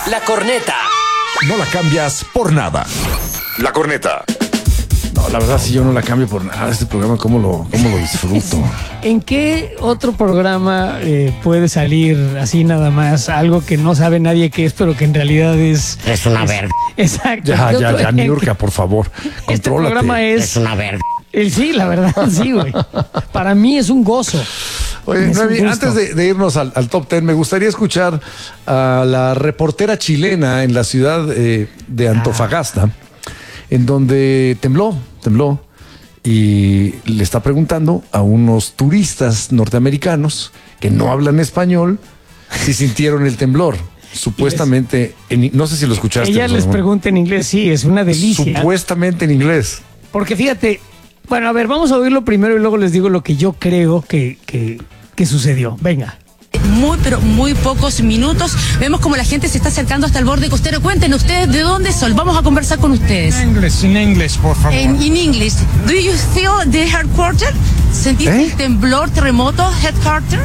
La corneta. No la cambias por nada. La corneta. No, la verdad, si yo no la cambio por nada, este programa, ¿cómo lo disfruto? ¿En qué otro programa puede salir así nada más algo que no sabe nadie qué es, pero que en realidad es una verga. Exacto. Ya, Niurka, por favor, contrólate. Este programa Es una verga. Sí, la verdad, sí, güey. Para mí es un gozo. Oye, Es un Noemi, gusto. antes de irnos al top 10, me gustaría escuchar a la reportera chilena en la ciudad de Antofagasta, en donde tembló, y le está preguntando a unos turistas norteamericanos que no hablan español si sintieron el temblor. Supuestamente, no sé si lo escuchaste. Ella por les favor. pregunta en inglés, sí, es una delicia. Supuestamente en inglés. Porque fíjate, bueno, a ver, vamos a oírlo primero y luego les digo lo que yo creo que sucedió. Venga. Pero muy pocos minutos. Vemos como la gente se está acercando hasta el borde costero. Cuéntenos ustedes de dónde son. Vamos a conversar con ustedes. In English, por favor. En English. Do you feel the headquarter? ¿Sentiste el temblor, terremoto, headquarter?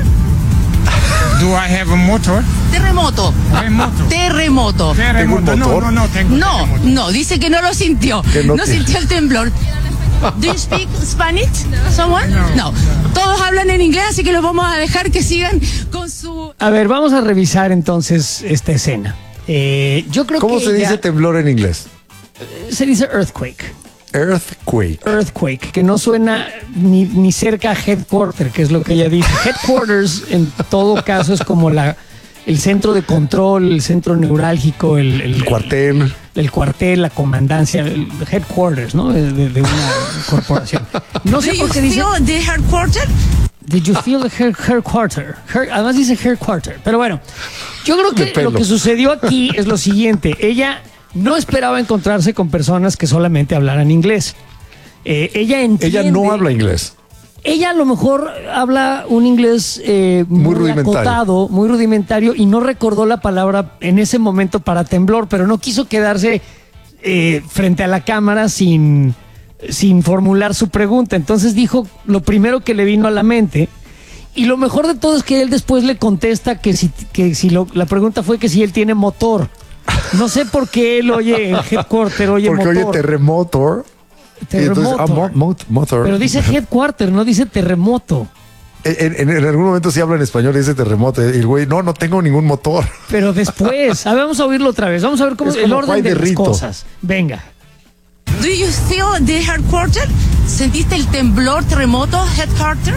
Do I have a motor? Terremoto. Remoto. Terremoto. ¿Tengo un motor? No tengo. No, dice que no lo sintió. Que no No tiene. sintió el temblor. Do you speak Spanish? Someone? No. Todos hablan en inglés, así que los vamos a dejar que sigan con su... A ver, vamos a revisar entonces esta escena. Yo creo ¿Cómo que se dice temblor en inglés? se dice earthquake. Earthquake. Que no suena ni cerca a headquarter, que es lo que ella dice. Headquarters, en todo caso, es como el centro de control, el centro neurálgico, el Cuartel. el cuartel, la comandancia, el headquarters, ¿no? De una corporación. No sé Do por you qué dice. feel the headquarter? Did you feel the headquarter? Además dice headquarter. Pero bueno, yo creo De que pelo. lo que sucedió aquí es lo siguiente. Ella no esperaba encontrarse con personas que solamente hablaran inglés. Ella entiende. Ella no habla inglés. Ella a lo mejor habla un inglés Muy rudimentario. acotado, muy rudimentario, y no recordó la palabra en ese momento para temblor, pero no quiso quedarse frente a la cámara sin formular su pregunta. Entonces dijo lo primero que le vino a la mente, y lo mejor de todo es que él después le contesta la pregunta fue que si él tiene motor. No sé por qué él oye en headquarter, oye Porque motor. oye terremoto. Terremoto. Motor. Pero dice headquarter, no dice terremoto. En algún momento sí habla en español y dice terremoto. Y el güey, no tengo ningún motor. Pero después, vamos a oírlo otra vez. Vamos a ver cómo Es el como orden Juan de de las Rito. cosas. Venga. Do you feel the headquarter? ¿Sentiste el temblor, terremoto, headquarter?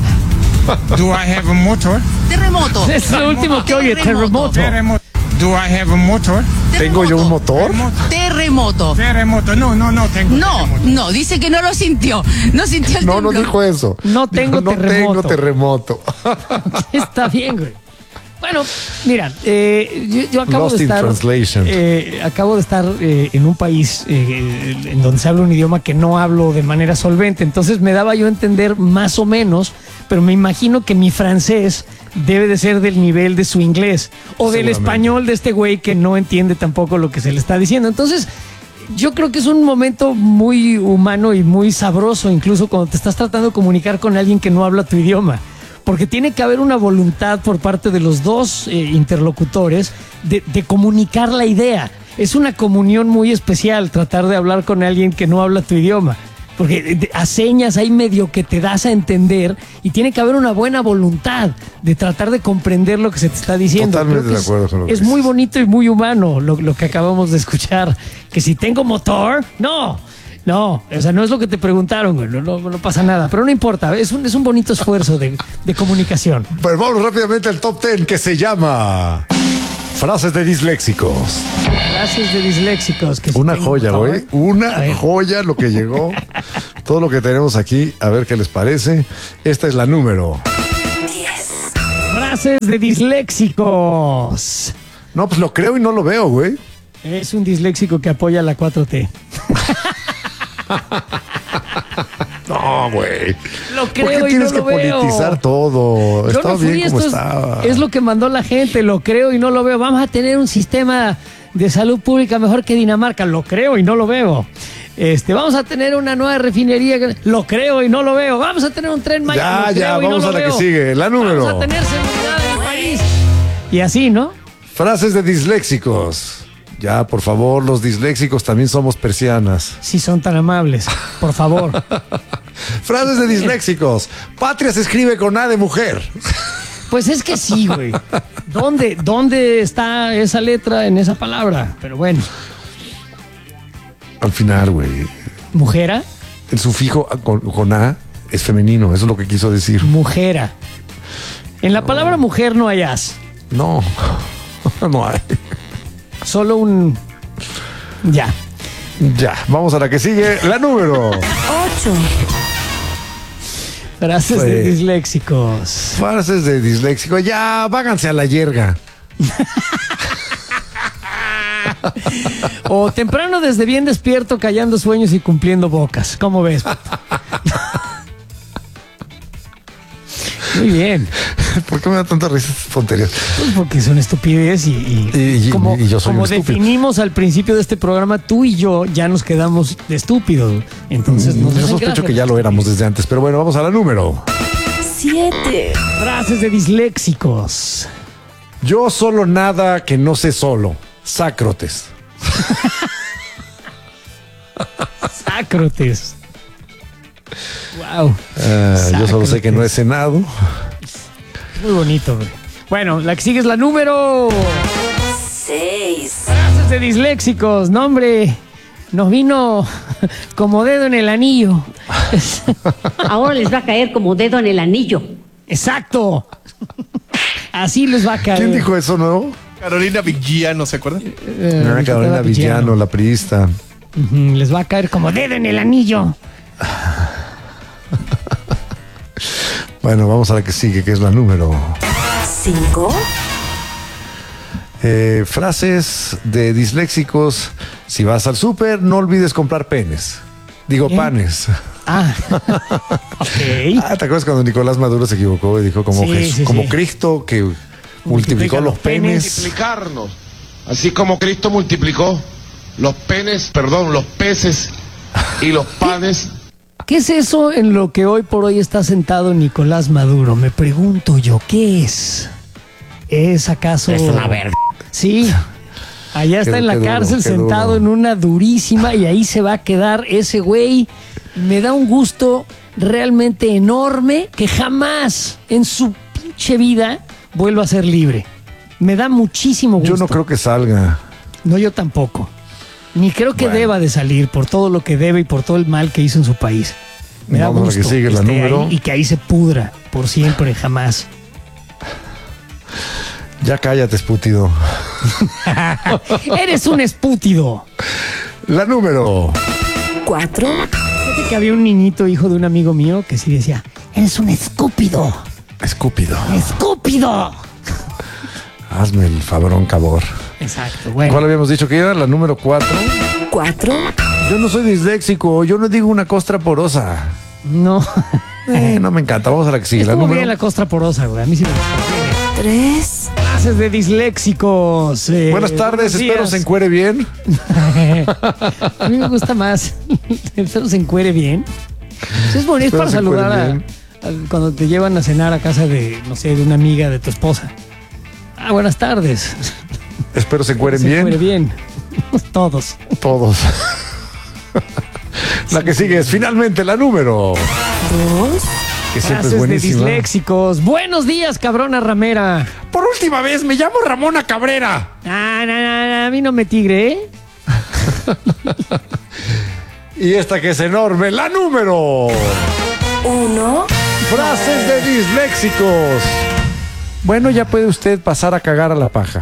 Do I have a motor? Terremoto. Es lo último que oye, terremoto. Terremoto. Do I have a motor? ¿Tengo yo un motor? Terremoto. Terremoto. No tengo. No, dice que no lo sintió. No sintió el No temblor. dijo eso. No tengo Dijo, terremoto. No tengo terremoto. Está bien, güey. Bueno, mira, yo acabo Lost de in estar. translation. Acabo de estar en un país en donde se habla un idioma que no hablo de manera solvente. Entonces me daba yo a entender más o menos, pero me imagino que mi francés debe de ser del nivel de su inglés o del Seguramente. español de este güey que no entiende tampoco lo que se le está diciendo. Entonces, yo creo que es un momento muy humano y muy sabroso, incluso cuando te estás tratando de comunicar con alguien que no habla tu idioma. Porque tiene que haber una voluntad por parte de los dos interlocutores de comunicar la idea. Es una comunión muy especial tratar de hablar con alguien que no habla tu idioma. Porque a señas hay medio que te das a entender y tiene que haber una buena voluntad de tratar de comprender lo que se te está diciendo. Totalmente Creo que de acuerdo con lo que es muy dices. bonito y muy humano lo que acabamos de escuchar. Que si tengo motor, no, o sea, no es lo que te preguntaron, güey, no pasa nada, pero no importa, es un bonito esfuerzo de comunicación. Pues vamos rápidamente al top 10 que se llama Frases de disléxicos. Gracias de disléxicos. Que si Una tengo joya, motor. güey. Una A ver. joya lo que llegó. Todo lo que tenemos aquí, a ver qué les parece. Esta es la número. Frases de disléxicos. No, pues lo creo y no lo veo, güey. Es un disléxico que apoya la 4T. No, güey. Lo ¿Por qué creo y tienes no que lo veo. politizar todo? Yo Estaba no fui, bien como esto estaba. es lo que mandó la gente, lo creo y no lo veo. Vamos a tener un sistema de salud pública mejor que Dinamarca, lo creo y no lo veo. Vamos a tener una nueva refinería, lo creo y no lo veo. Vamos a tener un tren Maya, Ya, lo creo y no vamos lo a la que veo. sigue, la número. Vamos a tener seguridad en el país. Y así, ¿no? Frases de disléxicos. Ya, por favor, los disléxicos también somos persianas. Si son tan amables, por favor. Frases de disléxicos. Patria se escribe con A de mujer. Pues es que sí, güey. ¿Dónde está esa letra en esa palabra? Pero bueno. Al final, güey. ¿Mujera? El sufijo con A es femenino, eso es lo que quiso decir. Mujera. En la palabra mujer no hay as. No, no hay. Solo un... Ya. Ya, vamos a la que sigue. La número 8. Frases de disléxicos. Frases de disléxico. Ya, váganse a la yerga. O temprano desde bien despierto, callando sueños y cumpliendo bocas. ¿Cómo ves? Muy bien. ¿Por qué me da tanta risa estas tonterías? Pues porque son estupidez y yo soy como un estúpido. definimos al principio de este programa, tú y yo ya nos quedamos de estúpidos. Entonces nos Yo hacen sospecho gracia que ya las lo éramos estupideces. desde antes, pero bueno, vamos a la número. 7. Frases de disléxicos. Yo solo nada que no sé solo. Sácrotes. Sácrotes. Wow. Yo solo sé que no he cenado. Muy bonito, güey. Bueno, la que sigue es la número 6. frases de disléxicos. No, hombre, nos vino como dedo en el anillo. Ahora les va a caer como dedo en el anillo. Exacto. Así les va a caer. ¿Quién dijo eso, no? Carolina Villano, ¿se acuerdan? Carolina Villano, la priista. Ujú, les va a caer como dedo en el anillo. Bueno, vamos a la que sigue, que es la número. 5. Frases de disléxicos. Si vas al súper, no olvides comprar penes. Digo, panes. Ah, ok. ¿Te acuerdas cuando Nicolás Maduro se equivocó y dijo como, Sí, sí, como sí. Cristo que multiplicó los penes? Multiplicarnos, así como Cristo multiplicó los peces y los panes. ¿Qué es eso en lo que hoy por hoy está sentado Nicolás Maduro? Me pregunto yo, ¿qué es? ¿Es acaso...? Es una verga. Sí. Allá está Qué en la duro, cárcel qué sentado duro. en una durísima y ahí se va a quedar ese güey. Me da un gusto realmente enorme que jamás en su pinche vida vuelva a ser libre. Me da muchísimo gusto. Yo no creo que salga. No, yo tampoco. Ni creo que Bueno. deba de salir por todo lo que debe y por todo el mal que hizo en su país. Me da Vamos a la gusto que sigue, la esté número. ahí y que ahí se pudra por siempre, jamás. Ya cállate, espútido. Eres un espútido. La número 4. Fíjate que había un niñito hijo de un amigo mío que sí decía, eres un estúpido. Escúpido. ¡Estúpido! Hazme el fabrón, cabor. Exacto, bueno. ¿Cuál habíamos dicho que era? La número 4. 4. Yo no soy disléxico, yo no digo una costra porosa. No. No me encanta. Vamos a la que sigue. La Estuvo número. bien la costra porosa, güey. A mí sí me gustó. 3. Frases de disléxicos. Buenas tardes, buenos espero días. se encuere bien. A mí me gusta más. Espero se encuere bien. Sí, es bonito Espero para se encuere saludar bien. cuando te llevan a cenar a casa de, no sé, de una amiga de tu esposa. Ah, buenas tardes. Espero se encueren Se bien. encuere bien. Todos. Todos. La que sigue es finalmente la número. 2. Que siempre Frases es de buenísima. disléxicos. Buenos días, cabrona ramera. Por última vez, me llamo Ramona Cabrera. Ah, no, a mí no me tigre, ¿eh? Y esta que es enorme, la número. 1. Frases de disléxicos. Bueno, ya puede usted pasar a cagar a la paja.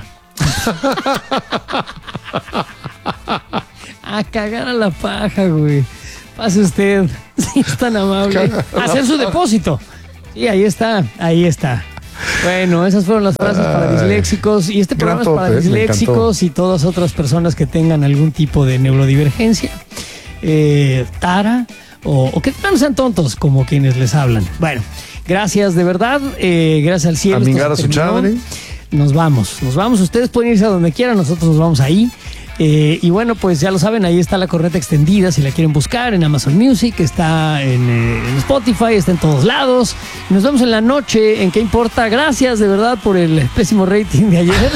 A cagar a la paja, güey. Pase usted, si es tan amable. Hacer su depósito. Sí, ahí está, ahí está. Bueno, esas fueron las frases para disléxicos. Y este Gran programa es para top, me disléxicos y todas otras personas que tengan algún tipo de neurodivergencia, tara, o que no sean tontos como quienes les hablan. Bueno, gracias de verdad. Gracias al cielo. Amingar esto a se su terminó. chadre. Nos vamos. Ustedes pueden irse a donde quieran, nosotros nos vamos ahí. Y bueno, pues ya lo saben, ahí está la corneta extendida si la quieren buscar en Amazon Music, está en Spotify, está en todos lados. Nos vemos en la noche, ¿en qué importa? Gracias de verdad por el pésimo rating de ayer.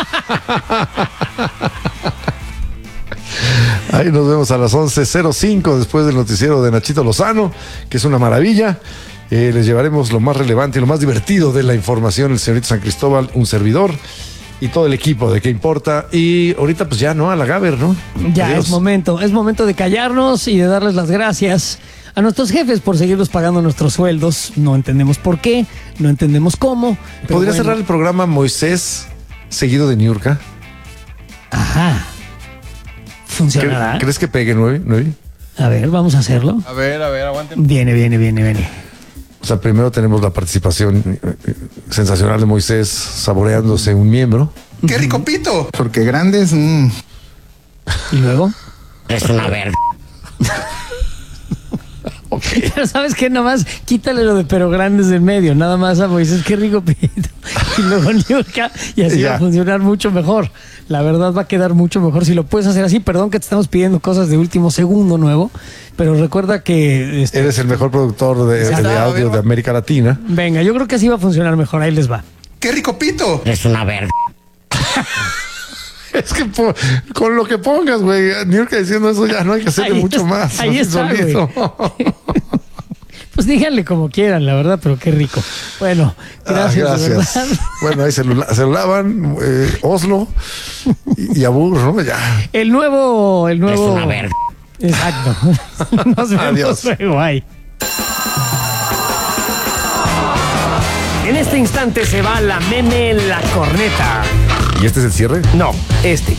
Ahí nos vemos a las 11:05 después del noticiero de Nachito Lozano, que es una maravilla. Les llevaremos lo más relevante y lo más divertido de la información, el señorito San Cristóbal, un servidor y todo el equipo de ¿Qué importa? Y ahorita pues ya, ¿no? A la Gaber, ¿no? Ya Adiós. es momento de callarnos y de darles las gracias a nuestros jefes por seguirnos pagando nuestros sueldos. No entendemos por qué, no entendemos cómo. Pero ¿Podría bueno. cerrar el programa Moisés seguido de Niurka? Ajá. ¿Funcionará? ¿Crees que pegue 9? A ver, vamos a hacerlo. A ver, aguanten. Viene. O sea, primero tenemos la participación sensacional de Moisés saboreándose un miembro. ¡Qué rico pito! Porque grandes. Y luego. Es una verga. Pero ¿sabes qué? Nomás quítale lo de pero grandes del medio. Nada más a Moisés, qué rico pito. Y luego Niurka, y así Ya. va a funcionar mucho mejor. La verdad va a quedar mucho mejor si lo puedes hacer así. Perdón que te estamos pidiendo cosas de último segundo nuevo, pero recuerda que... Eres el mejor productor de audio de América Latina. Venga, yo creo que así va a funcionar mejor. Ahí les va. ¡Qué rico pito! Es una verga. Es que con lo que pongas, güey, Niurka diciendo eso ya no hay que hacerle Ahí mucho está, más. ahí así está, güey. solito. Pues díganle como quieran, la verdad, pero qué rico. Bueno, gracias. De verdad. Bueno, ahí se lo lavan, Oslo y Abur, ¿no? Ya. El nuevo... Es una verga. Exacto. Nos vemos Adiós. luego. Bye. En este instante se va la meme en la corneta. ¿Y este es el cierre? No, este.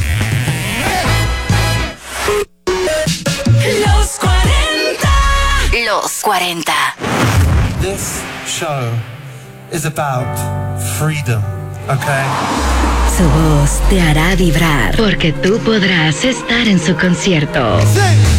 Los 40. Los 40. This show is about freedom, okay? Su voz te hará vibrar porque tú podrás estar en su concierto. Sí.